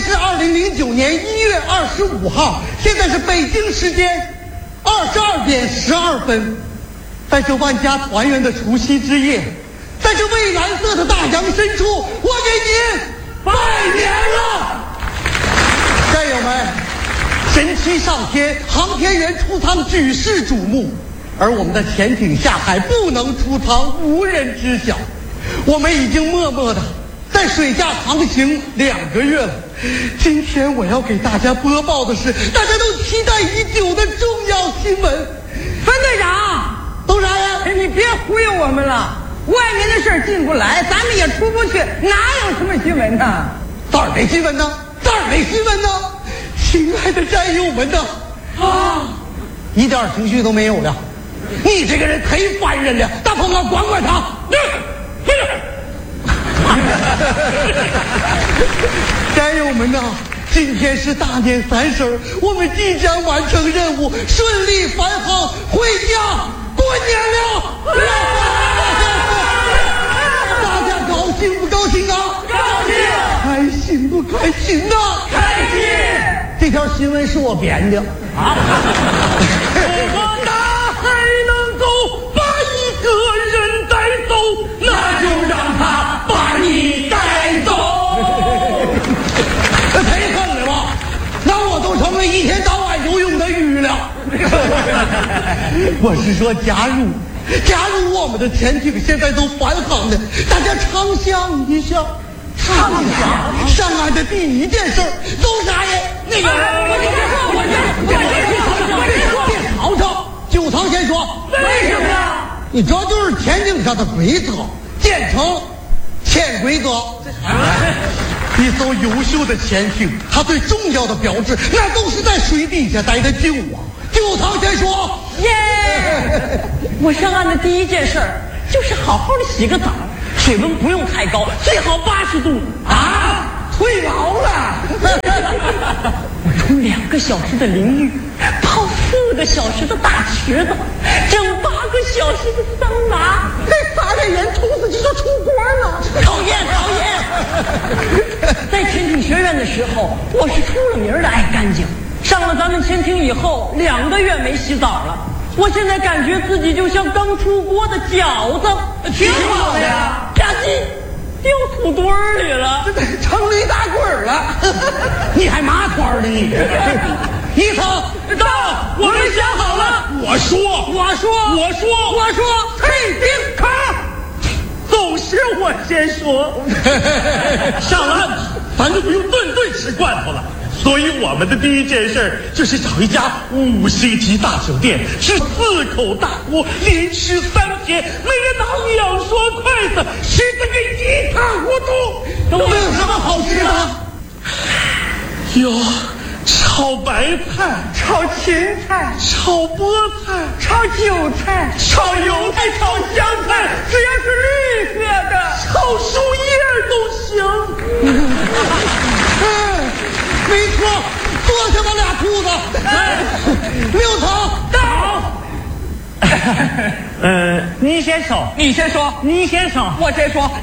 天是2009年1月25号，现在是北京时间22点12分，在这万家团圆的除夕之夜，在这蔚蓝色的大洋深处，我给您拜年了！战友们，神七上天，航天员出舱举世瞩目，而我们的潜艇下海不能出舱，无人知晓。我们已经默默的在水下航行2个月了。今天我要给大家播报的是大家都期待已久的重要新闻。 分队长， 都啥呀？ 你别忽悠我们了，外面的事进不来，咱们也出不去，哪有什么新闻呢？ 哪儿没新闻呢？哪儿没新闻呢？亲爱的战友们呢？一点情绪都没有了。你这个人忒烦人了，大鹏啊，管管他。战友们呐，今天是大年30，我们即将完成任务，顺利返航回家过年了。大家高兴不高兴啊？ 高兴。 开心不开心呐？ 开心。 这条新闻是我编的啊。 大海能够把一个人带走，那就让他把你带走。 忒狠了吧？那我都成了一天到晚游泳的鱼了。我是说，假如我们的潜艇现在都返航了，大家畅想一下，上岸的第一件事都啥呀？那个，别吵吵，9堂先说。 为什么呀？ 你这就是潜艇上的规则，简称潜规则。一艘优秀的潜艇，它最重要的标志，那都是在水底下待的久啊。9堂先说。 我上岸的第一件事就是好好的洗个澡，水温不用太高，最好80度啊！退牢了。我冲2个小时的淋浴，泡4个小时的大池子，整8个小时的桑拿，撒点盐冲死就出锅了。讨厌！在潜艇学院的时候，我是出了名的爱干净。上了咱们潜艇以后，2个月没洗澡了。我现在感觉自己就像刚出锅的饺子，挺好的呀。吧唧，掉土堆里了， 成驴打滚了。你还麻团呢你？1堂到，我们想好了。我说，退兵卡。总是我先说。 上了岸，咱就不用顿顿吃罐头了。所以我们的第一件事就是找一家5星级大酒店，吃4口大锅，连吃3天，每人拿2双筷子，吃得个一塌糊涂。 都没有什么好吃的。 有炒白菜、 炒芹菜、 炒菠菜、 炒韭菜、 炒油菜、炒香菜， 只要是绿色的， 炒树叶都行。 没错，坐下吧俩兔子。6堂到。你先说，我先说。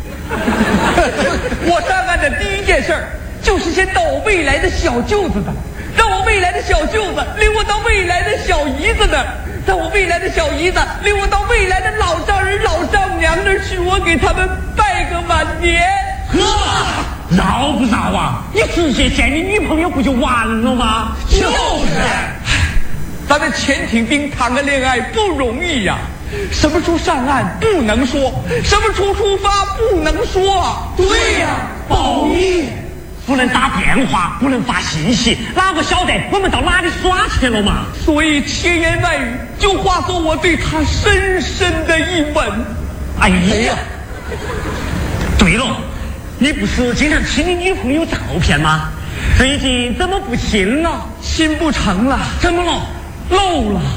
我上岸的第一件事就是先到我未来的小舅子那儿，让我未来的小舅子领我到未来的小姨子那儿，让我未来的小姨子领我到未来的老丈人老丈娘那儿去，我给他们拜个晚年。 闹不闹啊？你直接见你女朋友不就完了吗？ 就是，咱们潜艇兵谈个恋爱不容易呀。什么时候上岸不能说，什么时候出发不能说。 对呀，保密， 不能打电话，不能发信息，哪个晓得我们到哪里耍去了嘛？ 所以千言万语就化作我对他深深的一吻。 哎呀，对了，你不是经常亲你女朋友照片吗？最近怎么不亲了？ 亲不成了。 怎么了？ 漏了。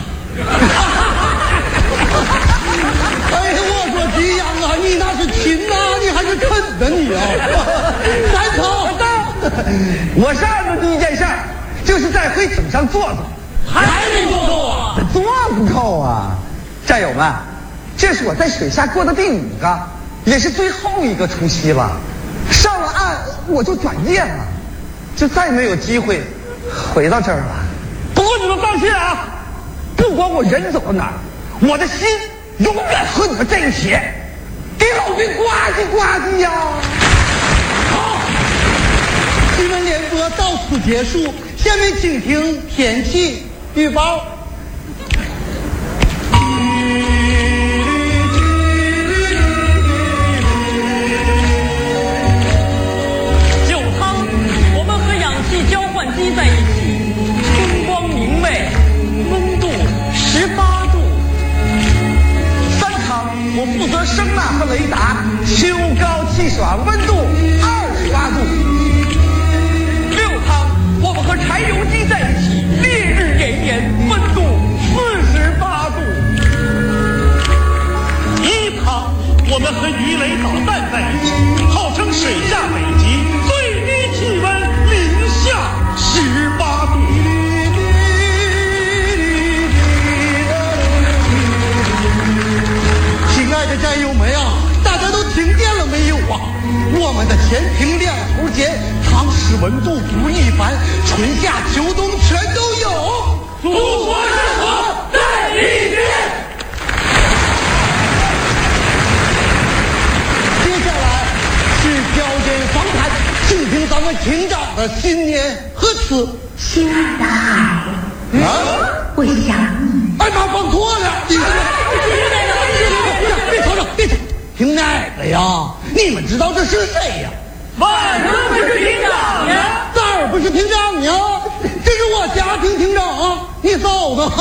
哎呀，我说这样啊，你那是亲呐，你还是啃的你啊？3堂我上岸的第一件事就是在飞艇上坐坐， 还没坐够啊？ 坐不够啊！战友们，这是我在水下过的第5个，也是最后一个除夕了。上了岸我就转业了， 就再没有机会回到这儿了。 不过你们放心啊，不管我人走到哪儿，我的心永远和你们在一起，给老兵呱唧呱唧呀！ 好，新闻联播到此结束，下面请听天气预报。 酒汤，我们和氧气交换机在一起，风光明媚，温度18度。 三汤，我负责声呐和雷达，秋高气爽，温度28度。六汤，我们和柴油机在一起，烈日炎炎，温度48度。一汤，我们和鱼雷导弹在一起，号称水下北极，最低气温零下18度。 亲爱的战友们啊，大家都听见了没有啊？我们的前庭两头尖，汤湿温度不一般，春夏秋冬全都有。 祖国之河在一边。 接下来是条件访谈，请听咱们厅长的新年贺词。 亲爱的海，我想你。 哎妈，放错了！别吵吵，别吵！听哪个呀？你们知道这是谁呀？ 万不是厅长呀！ 哪儿不是厅长呀？这是我家庭厅长啊，你嫂子。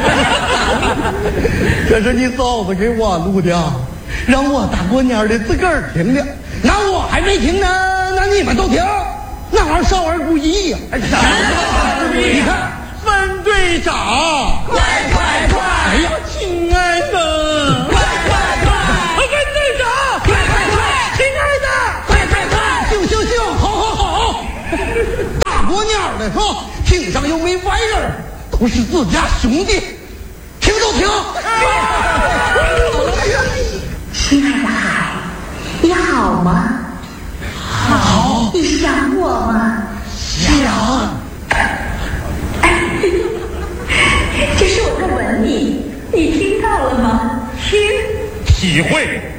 这是你嫂子给我录的，让我大过年的自个儿听的。那我还没听呢，那你们都听，那玩意儿少儿不宜呀！你看，分队长， 快快快！ 哎呀，亲爱的， 快快快！分队长，快快快！亲爱的，快快快！ 行行行，好好好。大过年的是吧？厅上又没外人，都是自家兄弟，听都听。 亲爱的海，你好吗？ 好， 你想我吗？ 想。 这是我在吻你，你听到了吗？听。 体会